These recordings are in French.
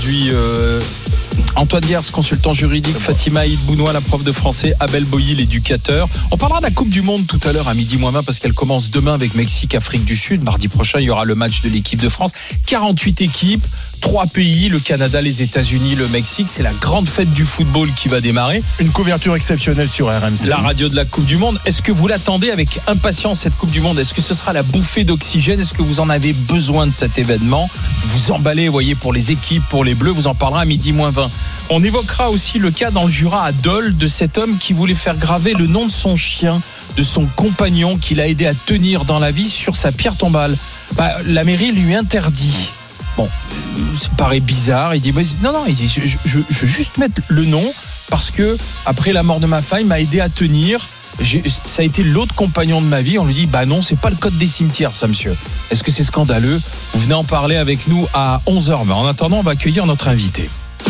Antoine Guers, consultant juridique, Fatima Aïd-Bounoua, la prof de français, Abel Boyi, l'éducateur. On parlera de la Coupe du Monde tout à l'heure à 12:20 parce qu'elle commence demain avec Mexique, Afrique du Sud. Mardi prochain, il y aura le match de l'équipe de France. 48 équipes, 3 pays, le Canada, les États-Unis, le Mexique. C'est la grande fête du football qui va démarrer. Une couverture exceptionnelle sur RMC. La radio de la Coupe du Monde. Est-ce que vous l'attendez avec impatience, cette Coupe du Monde ? Est-ce que ce sera la bouffée d'oxygène ? Est-ce que vous en avez besoin de cet événement ? Vous emballez, voyez, pour les équipes, pour les Bleus. Vous en parlerez à 12:20. On évoquera aussi le cas dans le Jura à Dole de cet homme qui voulait faire graver le nom de son chien, de son compagnon qu'il a aidé à tenir dans la vie sur sa pierre tombale. La mairie lui interdit. Bon, ça paraît bizarre. Il dit non, il dit je veux juste mettre le nom parce que après la mort de ma femme, il m'a aidé à tenir. Ça a été l'autre compagnon de ma vie. On lui dit non, c'est pas le code des cimetières, ça, monsieur. Est-ce que c'est scandaleux ? Vous venez en parler avec nous à 11h20. En attendant, on va accueillir notre invité.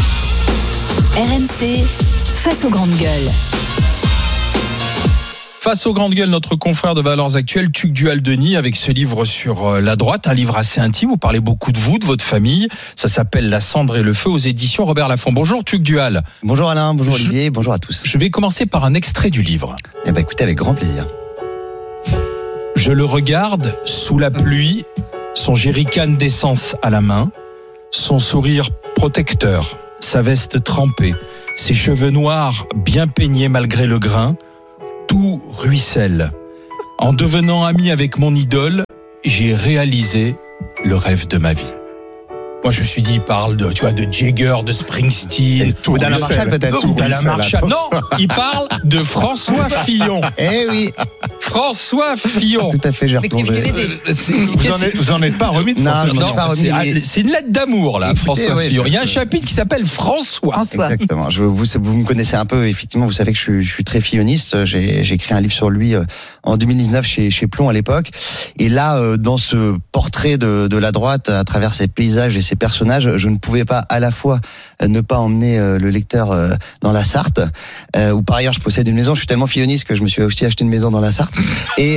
RMC, face aux grandes gueules. Face aux grandes gueules, notre confrère de Valeurs Actuelles, Tugdual Denis, avec ce livre sur la droite, un livre assez intime. Vous parlez beaucoup de vous, de votre famille. Ça s'appelle La cendre et le feu aux éditions Robert Laffont. Bonjour Tugdual. Bonjour Alain, bonjour Olivier, bonjour à tous. Je vais commencer par un extrait du livre. Écoutez, avec grand plaisir. Je le regarde sous la pluie, son jerrycan d'essence à la main, son sourire protecteur, sa veste trempée, ses cheveux noirs bien peignés malgré le grain. Tout ruisselle. En devenant ami avec mon idole, j'ai réalisé le rêve de ma vie. Moi, je me suis dit, il parle de Jagger, de Springsteen. Ou d'Alain Marshall, peut-être. Ou d'Alain Marshall. Non, il parle de François Fillon. Eh oui. François Fillon. Tout à fait, j'ai replongé. Vous en êtes pas remis de François Non, je m'en suis pas remis. C'est une lettre d'amour, là, écoutez, François Fillon. Il y a un chapitre qui s'appelle François. Exactement. Vous me connaissez un peu, effectivement, vous savez que je suis très filloniste. J'ai écrit un livre sur lui en 2019 chez Plon à l'époque. Et là, dans ce portrait de la droite, à travers ses paysages et ses personnages, je ne pouvais pas à la fois ne pas emmener le lecteur dans la Sarthe, où par ailleurs je possède une maison. Je suis tellement filloniste que je me suis aussi acheté une maison dans la Sarthe, et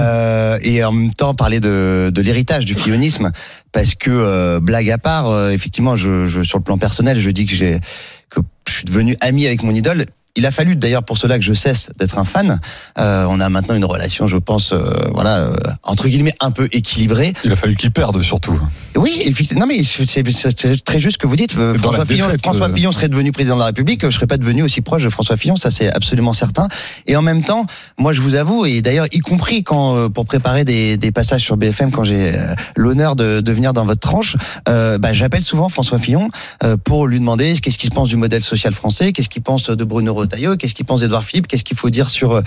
en même temps parler de l'héritage du fillonisme, parce que blague à part, effectivement, sur le plan personnel, je dis que je suis devenu ami avec mon idole. Il a fallu d'ailleurs pour cela que je cesse d'être un fan. On a maintenant une relation, je pense, entre guillemets, un peu équilibrée. Il a fallu qu'il perde surtout. Oui, effectivement. Non mais c'est très juste ce que vous dites. François Fillon serait devenu président de la République, je serais pas devenu aussi proche de François Fillon, ça c'est absolument certain. Et en même temps, moi je vous avoue, et d'ailleurs y compris quand pour préparer des passages sur BFM, quand j'ai l'honneur de venir dans votre tranche, j'appelle souvent François Fillon pour lui demander qu'est-ce qu'il pense du modèle social français, qu'est-ce qu'il pense de Bruno Retailleau, qu'est-ce qu'il pense d'Édouard Philippe, qu'est-ce qu'il faut dire sur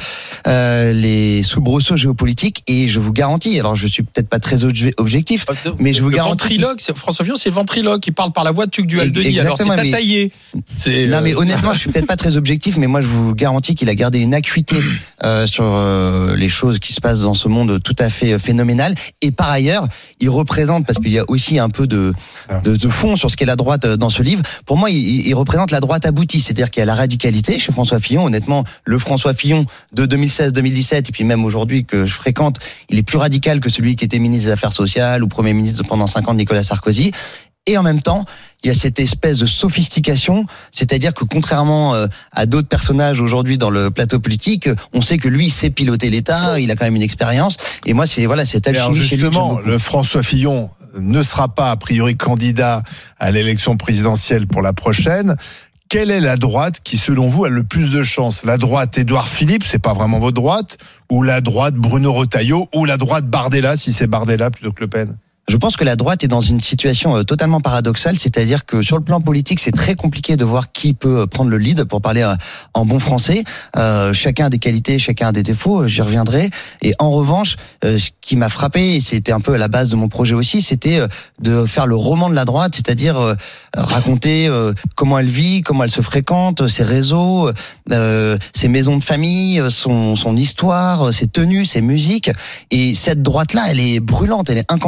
les soubresauts géopolitiques. Et je vous garantis, alors je suis peut-être pas très objectif, mais je vous garantis. François Fillon, c'est le ventriloque, il parle par la voix de Tugdual Denis. Alors c'est à tailler. Non mais honnêtement, je suis peut-être pas très objectif, mais moi je vous garantis qu'il a gardé une acuité sur les choses qui se passent dans ce monde tout à fait phénoménal. Et par ailleurs, il représente, parce qu'il y a aussi un peu de fond sur ce qu'est la droite dans ce livre. Pour moi, il représente la droite aboutie, c'est-à-dire qu'il y a la radicalité chez François Fillon. Honnêtement, le François Fillon de 2016-2017 et puis même aujourd'hui que je fréquente, il est plus radical que celui qui était ministre des Affaires sociales ou Premier ministre pendant 5 ans de Nicolas Sarkozy. Et en même temps, il y a cette espèce de sophistication, c'est-à-dire que contrairement à d'autres personnages aujourd'hui dans le plateau politique, on sait que lui, il sait piloter l'État, il a quand même une expérience. Et moi, c'est cette alchimie chez lui. Justement, le François Fillon ne sera pas a priori candidat à l'élection présidentielle pour la prochaine. Quelle est la droite qui, selon vous, a le plus de chance ? La droite Édouard Philippe, c'est pas vraiment votre droite, ou la droite Bruno Retailleau, ou la droite Bardella, si c'est Bardella plutôt que Le Pen ? Je pense que la droite est dans une situation totalement paradoxale, c'est-à-dire que sur le plan politique, c'est très compliqué de voir qui peut prendre le lead, pour parler en bon français. Chacun a des qualités, chacun a des défauts, j'y reviendrai. Et en revanche, ce qui m'a frappé, et c'était un peu à la base de mon projet aussi, c'était de faire le roman de la droite, c'est-à-dire raconter comment elle vit, comment elle se fréquente, ses réseaux, ses maisons de famille, son histoire, ses tenues, ses musiques. Et cette droite-là, elle est brûlante, elle est incandescente.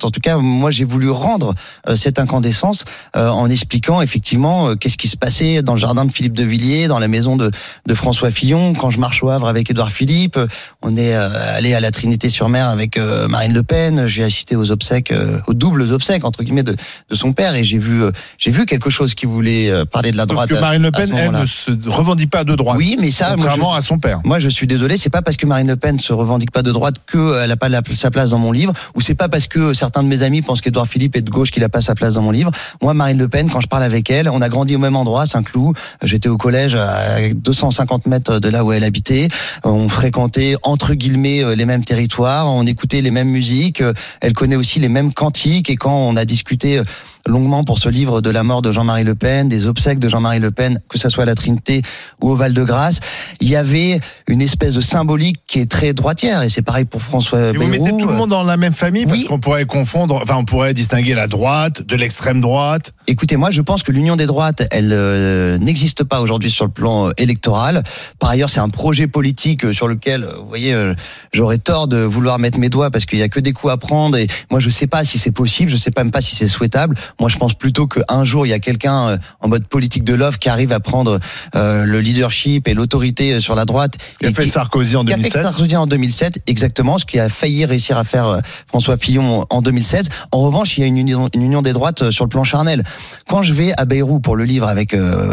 En tout cas, moi, j'ai voulu rendre cette incandescence en expliquant effectivement qu'est-ce qui se passait dans le jardin de Philippe de Villiers, dans la maison de François Fillon. Quand je marche au Havre avec Édouard Philippe, on est allé à la Trinité-sur-Mer avec Marine Le Pen. J'ai assisté aux obsèques, aux doubles obsèques entre guillemets de son père, et j'ai vu quelque chose qui voulait parler de la droite. Parce que Marine Le Pen, elle ne se revendique pas de droite. Oui, mais ça, contrairement à son père. Moi, je suis désolé, c'est pas parce que Marine Le Pen se revendique pas de droite qu'elle a pas sa place dans mon livre, ou c'est pas parce que certains de mes amis pensent qu'Édouard Philippe est de gauche qu'il a pas sa place dans mon livre. Moi, Marine Le Pen, quand je parle avec elle, on a grandi au même endroit, à Saint-Cloud. J'étais au collège à 250 mètres de là où elle habitait. On fréquentait entre guillemets les mêmes territoires, on écoutait les mêmes musiques. Elle connaît aussi les mêmes cantiques, et quand on a discuté longuement pour ce livre de la mort de Jean-Marie Le Pen, des obsèques de Jean-Marie Le Pen, que ça soit à la Trinité ou au Val-de-Grâce, il y avait une espèce de symbolique qui est très droitière, et c'est pareil pour François Bayrou. Vous mettez tout le monde dans la même famille, parce Oui. qu'on pourrait confondre, on pourrait distinguer la droite de l'extrême droite. Écoutez, moi, je pense que l'union des droites, elle n'existe pas aujourd'hui sur le plan électoral. Par ailleurs, c'est un projet politique sur lequel, vous voyez, j'aurais tort de vouloir mettre mes doigts, parce qu'il y a que des coups à prendre, et moi, je sais pas si c'est possible, je sais même pas si c'est souhaitable. Moi, je pense plutôt qu'un jour, il y a quelqu'un en mode politique de l'offre qui arrive à prendre le leadership et l'autorité sur la droite. Ce qu'a fait Sarkozy en 2007. Ce qu'a fait Sarkozy en 2007, exactement, ce qui a failli réussir à faire François Fillon en 2016. En revanche, il y a une union des droites sur le plan charnel. Quand je vais à Bayrou pour le livre avec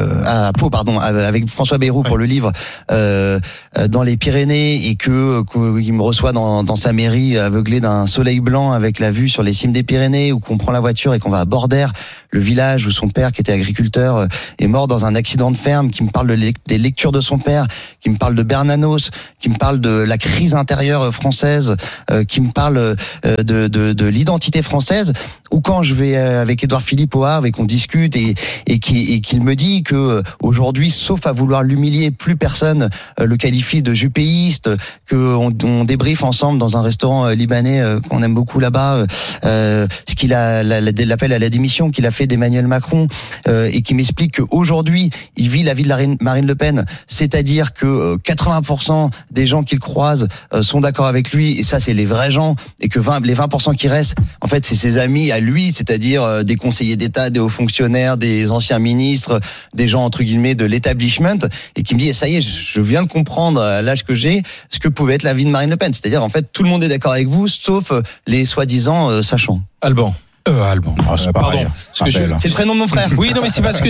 avec François Bayrou pour le livre dans les Pyrénées, et qu'il me reçoit dans sa mairie aveuglé d'un soleil blanc avec la vue sur les cimes des Pyrénées, ou qu'on prend la voiture et qu'on va à Bordère, le village où son père, qui était agriculteur, est mort dans un accident de ferme, qui me parle des lectures de son père, qui me parle de Bernanos, qui me parle de la crise intérieure française, qui me parle de l'identité française, ou quand je vais avec Édouard Philippe au Havre et qu'on discute et qu'il me dit que aujourd'hui, sauf à vouloir l'humilier, plus personne le qualifie de jupéiste, qu'on débriefe ensemble dans un restaurant libanais qu'on aime beaucoup là-bas, ce qu'il a l'appel à la démission qu'il a fait d'Emmanuel Macron, et qui m'explique qu'aujourd'hui il vit la vie de Marine Le Pen, c'est-à-dire que 80% des gens qu'il croise sont d'accord avec lui, et ça c'est les vrais gens, et que les 20% qui restent, en fait c'est ses amis à lui, c'est-à-dire des conseillers d'État, des hauts fonctionnaires, des anciens ministres, des gens entre guillemets de l'établissement, et qui me dit ça y est, je viens de comprendre à l'âge que j'ai ce que pouvait être la vie de Marine Le Pen, c'est-à-dire en fait tout le monde est d'accord avec vous sauf les soi-disant sachants. Alban. Alban. C'est Pardon. pareil. Parce que C'est le prénom de mon frère. Oui, non, mais c'est parce que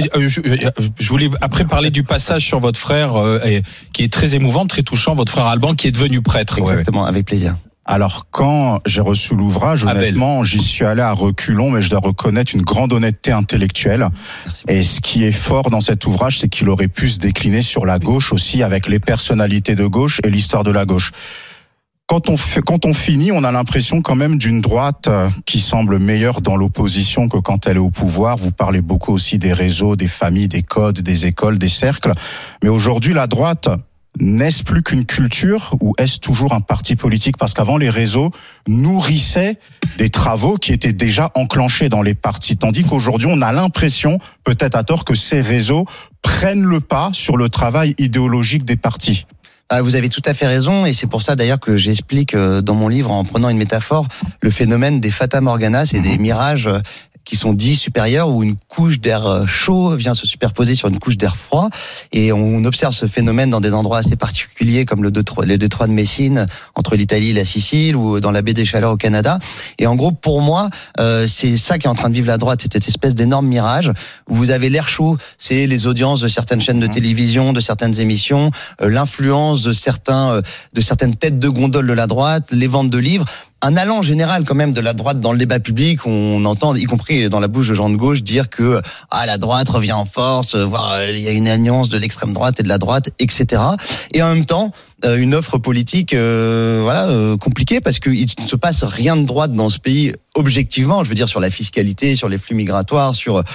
je voulais après parler du passage sur votre frère, qui est très émouvant, très touchant, votre frère Alban, qui est devenu prêtre. Exactement, avec plaisir. Alors, quand j'ai reçu l'ouvrage, honnêtement, j'y suis allé à reculons, mais je dois reconnaître une grande honnêteté intellectuelle. Et ce qui est fort dans cet ouvrage, c'est qu'il aurait pu se décliner sur la gauche aussi, avec les personnalités de gauche et l'histoire de la gauche. Quand on finit, on a l'impression quand même d'une droite qui semble meilleure dans l'opposition que quand elle est au pouvoir. Vous parlez beaucoup aussi des réseaux, des familles, des codes, des écoles, des cercles. Mais aujourd'hui, la droite, n'est-ce plus qu'une culture ou est-ce toujours un parti politique? Parce qu'avant, les réseaux nourrissaient des travaux qui étaient déjà enclenchés dans les partis. Tandis qu'aujourd'hui, on a l'impression, peut-être à tort, que ces réseaux prennent le pas sur le travail idéologique des partis. Vous avez tout à fait raison, et c'est pour ça d'ailleurs que j'explique dans mon livre, en prenant une métaphore, le phénomène des Fata Morgana, c'est des mirages qui sont dits supérieurs, où une couche d'air chaud vient se superposer sur une couche d'air froid, et on observe ce phénomène dans des endroits assez particuliers comme le détroit de Messine, entre l'Italie et la Sicile, ou dans la baie des Chaleurs au Canada. Et en gros, pour moi, c'est ça qui est en train de vivre la droite, c'est cette espèce d'énorme mirage où vous avez l'air chaud, c'est les audiences de certaines chaînes de télévision, de certaines émissions, l'influence de certaines têtes de gondole de la droite, les ventes de livres. Un allant général quand même de la droite dans le débat public, on entend, y compris dans la bouche de gens de gauche, dire que la droite revient en force, voire il y a une alliance de l'extrême droite et de la droite, etc. Et en même temps, une offre politique compliquée, parce qu'il ne se passe rien de droite dans ce pays objectivement, je veux dire sur la fiscalité, sur les flux migratoires, sur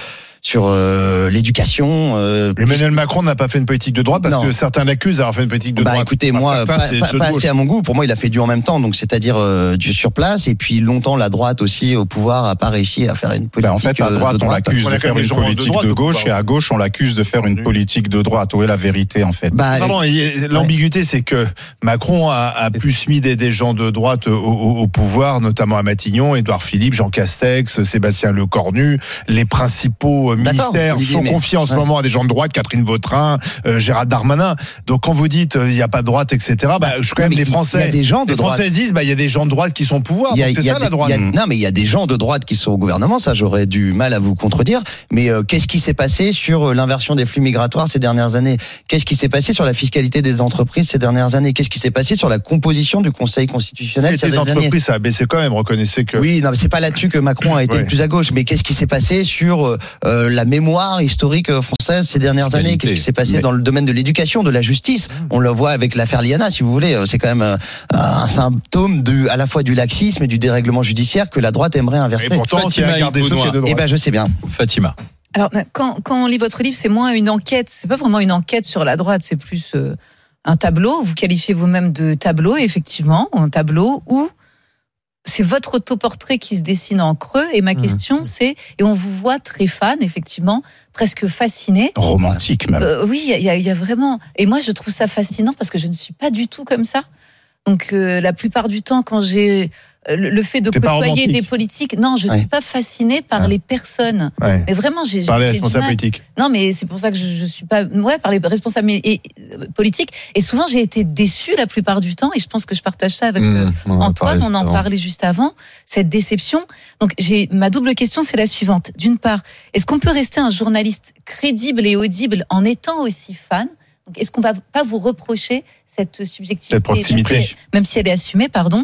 l'éducation. Emmanuel Macron n'a pas fait une politique de droite parce que certains l'accusent d'avoir fait une politique de droite. Écoutez, moi, pas assez à mon goût. Pour moi, il a fait du en même temps, donc c'est-à-dire du sur place. Et puis longtemps, la droite aussi au pouvoir a pas réussi à faire une politique. En fait, à droite, on l'accuse de faire une politique de gauche, et à gauche, on l'accuse de faire une politique de droite. Où est la vérité, en fait? Pardon, l'ambiguïté, c'est que Macron a plus mis des gens de droite au pouvoir, notamment à Matignon, Édouard Philippe, Jean Castex, Sébastien Lecornu. Les principaux ministères sont confiés en ce moment à des gens de droite, Catherine Vautrin, Gérald Darmanin. Donc quand vous dites il n'y a pas de droite, etc., quand même les Français, il y a des gens de les Français disent il y a des gens de droite qui sont au pouvoir. C'est ça la droite. Non, mais il y a des gens de droite qui sont au gouvernement. Ça, j'aurais du mal à vous contredire. Mais qu'est-ce qui s'est passé sur l'inversion des flux migratoires ces dernières années? Qu'est-ce qui s'est passé sur la fiscalité des entreprises ces dernières années? Qu'est-ce qui s'est passé sur la composition du Conseil constitutionnel ces dernières années? Les entreprises, ça a baissé quand même. Reconnaissez que. Oui, non, mais c'est pas là-dessus que Macron a été le plus à gauche. Mais qu'est-ce qui s'est passé sur la mémoire historique française ces dernières années? Qu'est-ce qui s'est passé dans le domaine de l'éducation, de la justice? On le voit avec l'affaire Liana, si vous voulez. C'est quand même un symptôme à la fois du laxisme et du dérèglement judiciaire que la droite aimerait inverser. Et pourtant, il y a un garde des Sceaux qui est de droite. Je sais bien. Fatima. Alors, quand on lit votre livre, c'est moins une enquête. C'est pas vraiment une enquête sur la droite. C'est plus un tableau. Vous qualifiez vous-même de tableau, effectivement, un tableau où c'est votre autoportrait qui se dessine en creux. Et ma question, c'est, et on vous voit très fan, effectivement, presque fasciné. Romantique, même. Oui, il y a vraiment. Et moi, je trouve ça fascinant parce que je ne suis pas du tout comme ça. Donc, la plupart du temps, quand j'ai le fait de côtoyer des politiques, non, je suis pas fascinée par les personnes. Mais vraiment, par les responsables politiques. Non, mais c'est pour ça que je suis pas par les responsables politiques. Et souvent, j'ai été déçue la plupart du temps. Et je pense que je partage ça avec Antoine. On en parlait juste avant. Cette déception. Donc, ma double question, c'est la suivante. D'une part, est-ce qu'on peut rester un journaliste crédible et audible en étant aussi fan? Donc, est-ce qu'on va pas vous reprocher cette subjectivité, cette proximité, même si elle est assumée, pardon.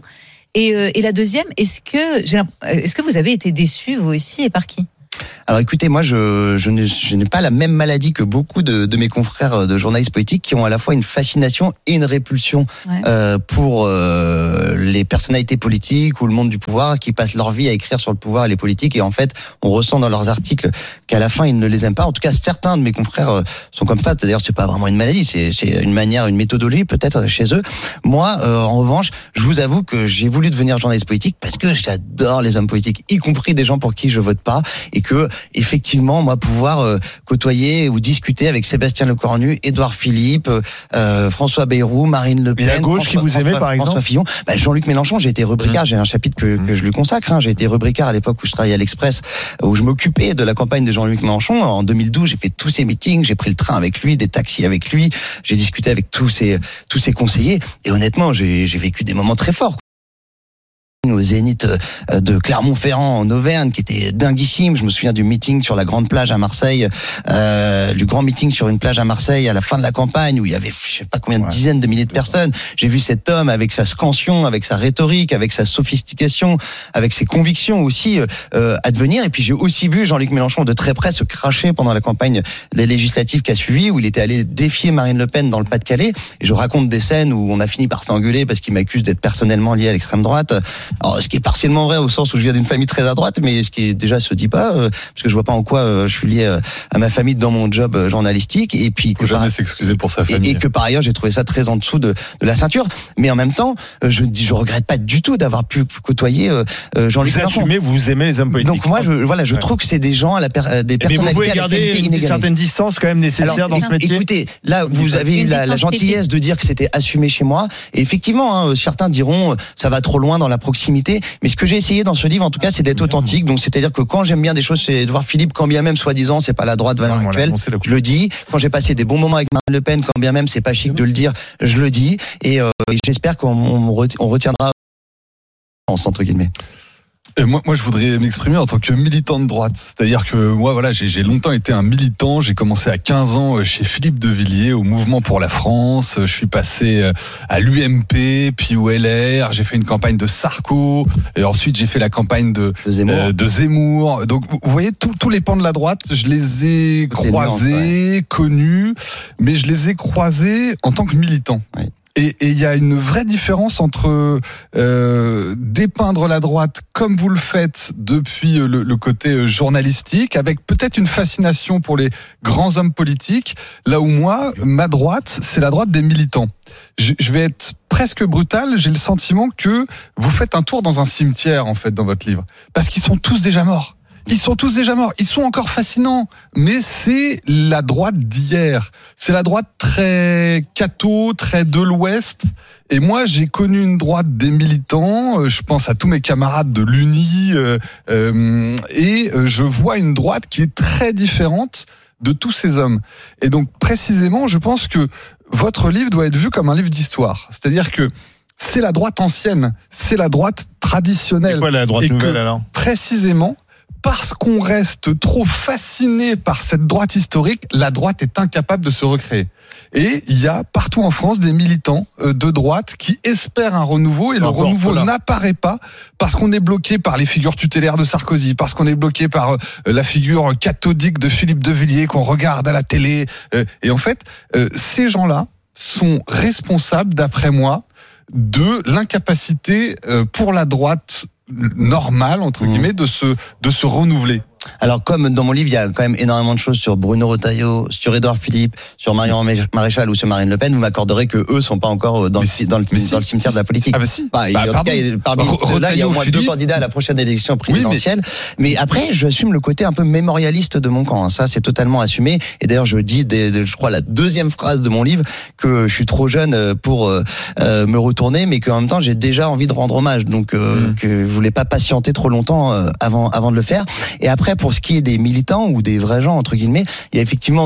Et la deuxième, est-ce que vous avez été déçu vous aussi, et par qui? Alors écoutez, moi je n'ai pas la même maladie que beaucoup de mes confrères de journalistes politiques qui ont à la fois une fascination et une répulsion pour les personnalités politiques ou le monde du pouvoir, qui passent leur vie à écrire sur le pouvoir et les politiques, et en fait on ressent dans leurs articles qu'à la fin ils ne les aiment pas. En tout cas, certains de mes confrères sont comme ça. D'ailleurs, c'est pas vraiment une maladie, c'est une manière, une méthodologie peut-être chez eux. Moi, en revanche, je vous avoue que j'ai voulu devenir journaliste politique parce que j'adore les hommes politiques, y compris des gens pour qui je vote pas, et que effectivement, moi, pouvoir côtoyer ou discuter avec Sébastien Lecornu, Édouard Philippe, François Bayrou, Marine Le Pen. Et la gauche qui vous aimait, par exemple? François Fillon. Jean-Luc Mélenchon, j'ai été rubricard, j'ai un chapitre que je lui consacre. J'ai été rubricard à l'époque où je travaillais à l'Express, où je m'occupais de la campagne de Jean-Luc Mélenchon. En 2012, j'ai fait tous ses meetings, j'ai pris le train avec lui, des taxis avec lui, j'ai discuté avec tous ses conseillers. Et honnêtement, j'ai vécu des moments très forts. Au Zénith de Clermont-Ferrand en Auvergne, qui était dinguissime. Je me souviens du meeting sur la grande plage à Marseille, du grand meeting sur une plage à Marseille à la fin de la campagne, où il y avait je sais pas combien de dizaines de milliers de personnes. J'ai vu cet homme avec sa scansion, avec sa rhétorique, avec sa sophistication, avec ses convictions aussi advenir. Et puis j'ai aussi vu Jean-Luc Mélenchon de très près se cracher pendant la campagne des législatives qui a suivi, où il était allé défier Marine Le Pen dans le Pas-de-Calais. Et je raconte des scènes où on a fini par s'engueuler parce qu'il m'accuse d'être personnellement lié à l'extrême droite. Alors, ce qui est partiellement vrai au sens où je viens d'une famille très à droite, mais ce qui déjà se dit pas, parce que je vois pas en quoi je suis lié à ma famille dans mon job journalistique. Et puis faut jamais s'excuser pour sa famille. Et que par ailleurs j'ai trouvé ça très en dessous de la ceinture. Mais en même temps, je regrette pas du tout d'avoir pu côtoyer Jean-Luc Mélenchon. Vous aimez les hommes politiques. Donc moi, je trouve que c'est des gens des personnalités. Mais vous pouvez garder une certaine distance quand même nécessaire dans ce métier. Écoutez, là vous avez eu la gentillesse de dire que c'était assumé chez moi. Et effectivement, certains diront ça va trop loin dans la proximité. Mais ce que j'ai essayé dans ce livre, en tout cas, c'est d'être authentique. Donc, c'est-à-dire que quand j'aime bien des choses, c'est de voir Philippe, quand bien même, soi-disant, c'est pas la droite valeur actuelle, je le dis. Quand j'ai passé des bons moments avec Marine Le Pen, quand bien même, c'est pas chic de le dire, je le dis. Et j'espère qu'on retiendra, entre guillemets. Et moi, je voudrais m'exprimer en tant que militant de droite. C'est-à-dire que moi, voilà, j'ai longtemps été un militant. J'ai commencé à 15 ans chez Philippe de Villiers, au Mouvement pour la France. Je suis passé à l'UMP, puis au LR. J'ai fait une campagne de Sarko. Et ensuite, j'ai fait la campagne de Zemmour. Donc, vous voyez, tous les pans de la droite, je les ai croisés, connus, mais je les ai croisés en tant que militant. Ouais. Et il y a une vraie différence entre dépeindre la droite comme vous le faites depuis le côté journalistique, avec peut-être une fascination pour les grands hommes politiques, là où moi, ma droite, c'est la droite des militants. Je vais être presque brutal, j'ai le sentiment que vous faites un tour dans un cimetière, en fait, dans votre livre. Parce qu'ils sont tous déjà morts. Ils sont tous déjà morts. Ils sont encore fascinants. Mais c'est la droite d'hier. C'est la droite très catho, très de l'Ouest. Et moi, j'ai connu une droite des militants. Je pense à tous mes camarades de l'Uni. Et je vois une droite qui est très différente de tous ces hommes. Et donc, précisément, je pense que votre livre doit être vu comme un livre d'histoire. C'est-à-dire que c'est la droite ancienne. C'est la droite traditionnelle. C'est quoi la droite nouvelle, alors ? Précisément, parce qu'on reste trop fasciné par cette droite historique, la droite est incapable de se recréer. Et il y a partout en France des militants de droite qui espèrent un renouveau, et le renouveau n'apparaît pas parce qu'on est bloqué par les figures tutélaires de Sarkozy, parce qu'on est bloqué par la figure cathodique de Philippe de Villiers qu'on regarde à la télé. Et en fait, ces gens-là sont responsables, d'après moi, de l'incapacité pour la droite normale, entre guillemets, de se renouveler. Alors, comme dans mon livre, il y a quand même énormément de choses sur Bruno Retailleau, sur Édouard Philippe, sur Marion Maréchal ou sur Marine Le Pen, vous m'accorderez que eux sont pas encore dans le cimetière de la politique. Ah bah si. En tout cas, parmi ceux-là, il y a au moins 2 candidats à la prochaine élection présidentielle. Oui, mais après, j'assume le côté un peu mémorialiste de mon camp. Ça, c'est totalement assumé. Et d'ailleurs, je dis, je crois, la 2e phrase de mon livre, que je suis trop jeune pour me retourner, mais qu'en même temps, j'ai déjà envie de rendre hommage. Donc, que je voulais pas patienter trop longtemps avant de le faire. Et après, pour ce qui est des militants ou des vrais gens, entre guillemets, il y a effectivement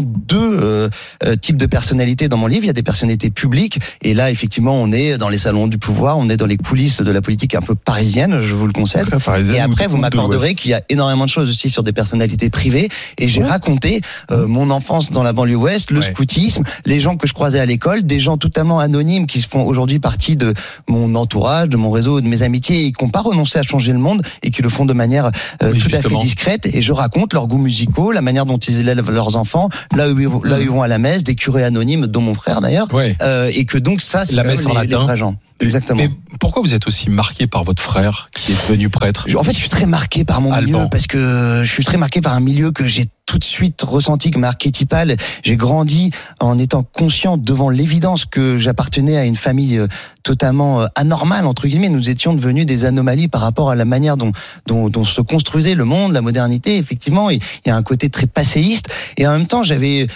2 types de personnalités dans mon livre. Il y a des personnalités publiques, et là, effectivement, on est dans les salons du pouvoir, on est dans les coulisses de la politique un peu parisienne, je vous le concède. Et après, vous m'accorderez qu'il y a énormément de choses aussi sur des personnalités privées, et j'ai raconté mon enfance dans la banlieue ouest, le scoutisme, les gens que je croisais à l'école, des gens totalement anonymes qui font aujourd'hui partie de mon entourage, de mon réseau, de mes amitiés, et qui n'ont pas renoncé à changer le monde, et qui le font de manière tout à fait discrète. Et je raconte leurs goûts musicaux, la manière dont ils élèvent leurs enfants, là où ils vont à la messe, des curés anonymes, dont mon frère d'ailleurs, et que donc ça, c'est la messe en latin. Les vrais gens. Exactement. Mais pourquoi vous êtes aussi marqué par votre frère qui est devenu prêtre ? En fait, je suis très marqué par mon milieu, parce que je suis très marqué par un milieu que j'ai tout de suite ressenti comme archétypal. J'ai grandi en étant conscient devant l'évidence que j'appartenais à une famille totalement anormale, entre guillemets. Nous étions devenus des anomalies par rapport à la manière dont se construisait le monde, la modernité, effectivement. Il y a un côté très passéiste. Et en même temps, j'ai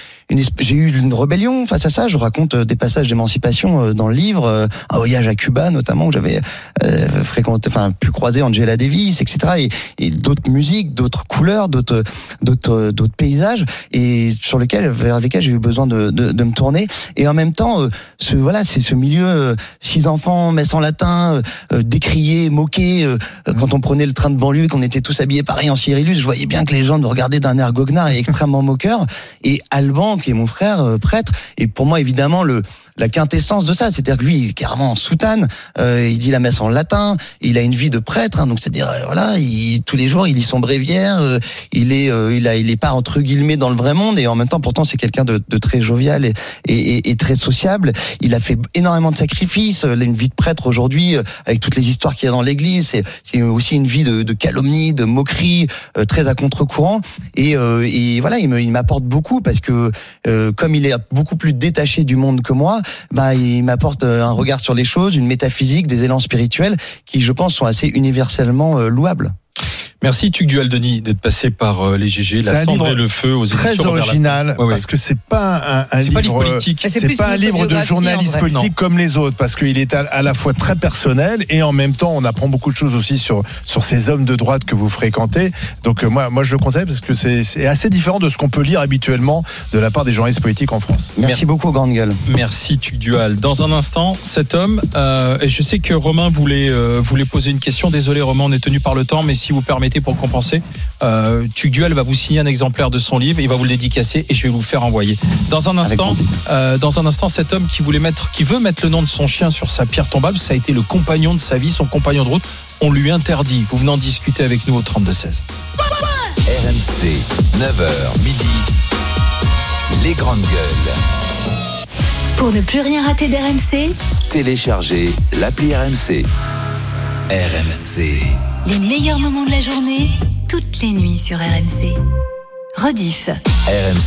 eu une rébellion face à ça. Je raconte des passages d'émancipation dans le livre, un voyage à Cuba notamment, où j'avais pu croiser Angela Davis, etc. Et d'autres musiques, d'autres couleurs, d'autres paysages, et vers lesquels j'ai eu besoin de me tourner. Et en même temps, c'est ce milieu 6 enfants, messe en latin, décrié, moqué. Quand on prenait le train de banlieue, qu'on était tous habillés pareil en Cyrillus, je voyais bien que les gens me regardaient d'un air goguenard et extrêmement moqueur. Et Alban, qui est mon frère prêtre, et pour moi évidemment la quintessence de ça, c'est-à-dire que lui, il est carrément en soutane, il dit la messe en latin, il a une vie de prêtre, donc c'est-à-dire tous les jours il lit son bréviaire, il est pas entre guillemets dans le vrai monde, et en même temps pourtant c'est quelqu'un de très jovial et très sociable. Il a fait énormément de sacrifices, une vie de prêtre aujourd'hui avec toutes les histoires qu'il y a dans l'église, c'est aussi une vie de calomnie, de moquerie, très à contre-courant, et voilà, il m'apporte beaucoup parce que comme il est beaucoup plus détaché du monde que moi, il m'apporte un regard sur les choses, une métaphysique, des élans spirituels qui, je pense, sont assez universellement louables. Merci Tuc Dual-Denis d'être passé par les GG, La Cendre et le Feu aux éditions très original, parce que c'est pas un livre politique. C'est pas un livre de journaliste politique comme les autres, parce qu'il est à la fois très personnel et en même temps on apprend beaucoup de choses aussi sur ces hommes de droite que vous fréquentez. Donc moi je le conseille parce que c'est assez différent de ce qu'on peut lire habituellement de la part des journalistes politiques en France. Merci beaucoup, grande gueule. Merci Tuc Dual. Dans un instant, cet homme, et je sais que Romain voulait poser une question. Désolé Romain, on est tenu par le temps, mais si vous permettez, pour compenser, Tuc Dual va vous signer un exemplaire de son livre, il va vous le dédicacer et je vais vous le faire envoyer. Dans un instant, cet homme qui veut mettre le nom de son chien sur sa pierre tombale, ça a été le compagnon de sa vie, son compagnon de route, on lui interdit. Vous venez en discuter avec nous au 32-16. RMC, 9h midi, les grandes gueules. Pour ne plus rien rater d'RMC, téléchargez l'appli RMC. RMC. Les meilleurs moments de la journée, toutes les nuits sur RMC. Rediff. RMC.